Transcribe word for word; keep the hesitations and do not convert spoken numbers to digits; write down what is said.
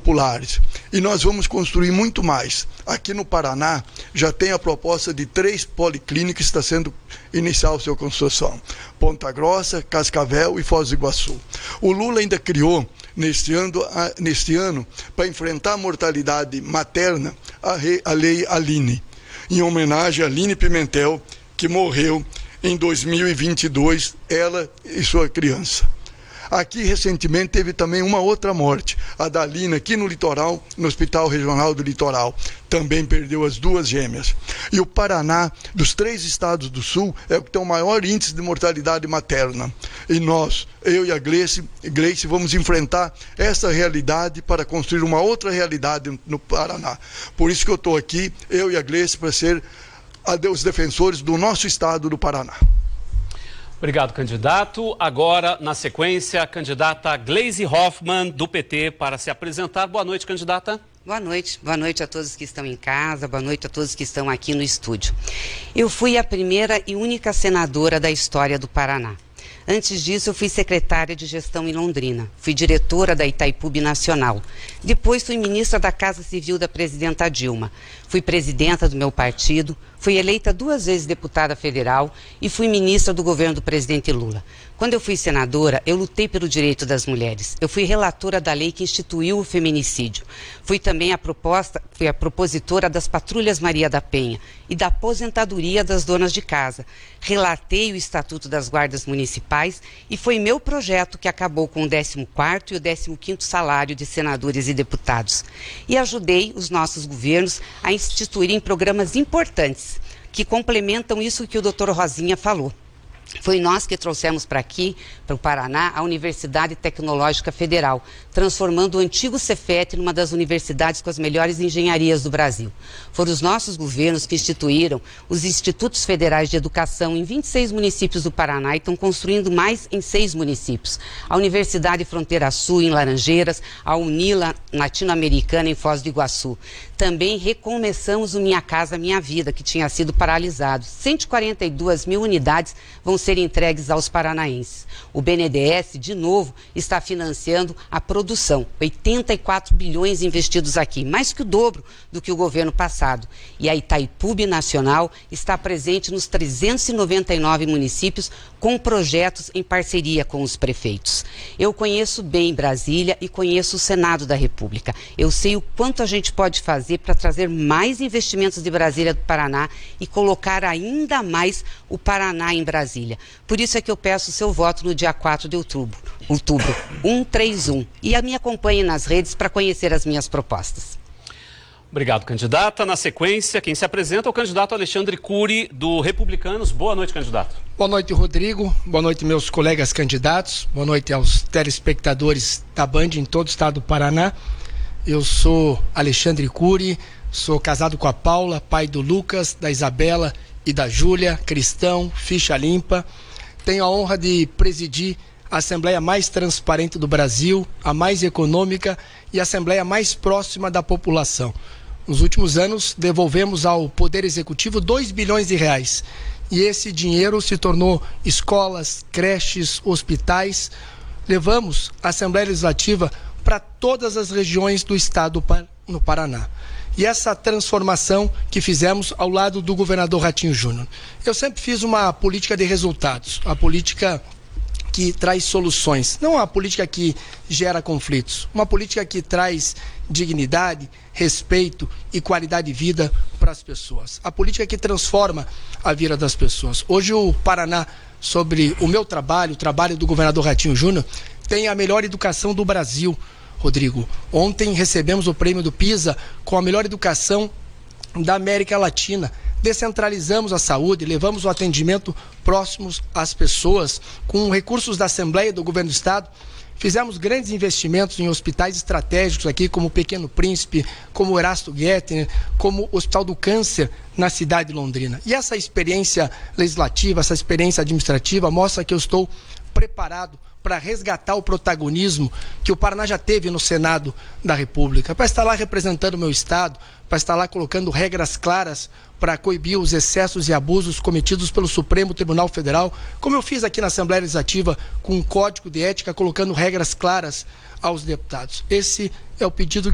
populares. E nós vamos construir muito mais. Aqui no Paraná já tem a proposta de três policlínicas que está sendo inicial sua construção. Ponta Grossa, Cascavel e Foz do Iguaçu. O Lula ainda criou, neste ano, neste ano para enfrentar a mortalidade materna, a, rei, a Lei Aline, em homenagem a Aline Pimentel, que morreu em dois mil e vinte e dois, ela e sua criança. Aqui, recentemente, teve também uma outra morte, a da Lina, aqui no litoral, no Hospital Regional do Litoral. Também perdeu as duas gêmeas. E o Paraná, dos três estados do Sul, é o que tem o maior índice de mortalidade materna. E nós, eu e a Gleice, Gleice vamos enfrentar essa realidade para construir uma outra realidade no Paraná. Por isso que eu estou aqui, eu e a Gleice, para ser os defensores do nosso estado do Paraná. Obrigado, candidato. Agora, na sequência, a candidata Gleisi Hoffmann, do P T, para se apresentar. Boa noite, candidata. Boa noite. Boa noite a todos que estão em casa, boa noite a todos que estão aqui no estúdio. Eu fui a primeira e única senadora da história do Paraná. Antes disso, eu fui secretária de gestão em Londrina. Fui diretora da Itaipu Binacional. Depois, fui ministra da Casa Civil da presidenta Dilma. Fui presidenta do meu partido, fui eleita duas vezes deputada federal e fui ministra do governo do presidente Lula. Quando eu fui senadora, eu lutei pelo direito das mulheres. Eu fui relatora da lei que instituiu o feminicídio. Fui também a proposta, fui a propositora das patrulhas Maria da Penha e da aposentadoria das donas de casa. Relatei o Estatuto das Guardas Municipais e foi meu projeto que acabou com o décimo quarto e o décimo quinto salário de senadores e deputados. E ajudei os nossos governos a instituírem programas importantes que complementam isso que o doutor Rosinha falou. Foi nós que trouxemos para aqui, para o Paraná, a Universidade Tecnológica Federal, transformando o antigo Cefet numa das universidades com as melhores engenharias do Brasil. Foram os nossos governos que instituíram os Institutos Federais de Educação em vinte e seis municípios do Paraná e estão construindo mais em seis municípios. A Universidade Fronteira Sul, em Laranjeiras, a Unila Latino-Americana, em Foz do Iguaçu. Também recomeçamos o Minha Casa Minha Vida, que tinha sido paralisado. cento e quarenta e duas mil unidades vão ser entregues aos paranaenses. O B N D E S, de novo, está financiando a produção. oitenta e quatro bilhões investidos aqui, mais que o dobro do que o governo passado. E a Itaipu Binacional está presente nos trezentos e noventa e nove municípios com projetos em parceria com os prefeitos. Eu conheço bem Brasília e conheço o Senado da República. Eu sei o quanto a gente pode fazer para trazer mais investimentos de Brasília do Paraná e colocar ainda mais o Paraná em Brasília. Por isso é que eu peço o seu voto no dia quatro de outubro, outubro cento e trinta e um. E me acompanhe nas redes para conhecer as minhas propostas. Obrigado, candidata. Na sequência, quem se apresenta é o candidato Alexandre Cury, do Republicanos. Boa noite, candidato. Boa noite, Rodrigo. Boa noite, meus colegas candidatos. Boa noite aos telespectadores da Band em todo o estado do Paraná. Eu sou Alexandre Cury, sou casado com a Paula, pai do Lucas, da Isabela e da Júlia, cristão, ficha limpa. Tenho a honra de presidir a Assembleia mais transparente do Brasil, a mais econômica e a Assembleia mais próxima da população. Nos últimos anos, devolvemos ao Poder Executivo dois bilhões de reais. E esse dinheiro se tornou escolas, creches, hospitais. Levamos a Assembleia Legislativa para todas as regiões do estado no Paraná. E essa transformação que fizemos ao lado do governador Ratinho Júnior. Eu sempre fiz uma política de resultados, uma política que traz soluções, não uma política que gera conflitos, uma política que traz dignidade, respeito e qualidade de vida para as pessoas. A política que transforma a vida das pessoas. Hoje o Paraná, sobre o meu trabalho, o trabalho do governador Ratinho Júnior, tem a melhor educação do Brasil. Rodrigo, ontem recebemos o prêmio do PISA com a melhor educação da América Latina. Descentralizamos a saúde, levamos o atendimento próximos às pessoas, com recursos da Assembleia e do Governo do Estado. Fizemos grandes investimentos em hospitais estratégicos aqui, como o Pequeno Príncipe, como o Erasto Gettner, como o Hospital do Câncer na cidade de Londrina. E essa experiência legislativa, essa experiência administrativa mostra que eu estou preparado para resgatar o protagonismo que o Paraná já teve no Senado da República, para estar lá representando o meu estado, para estar lá colocando regras claras para coibir os excessos e abusos cometidos pelo Supremo Tribunal Federal, como eu fiz aqui na Assembleia Legislativa com um código de ética, colocando regras claras aos deputados. Esse é o pedido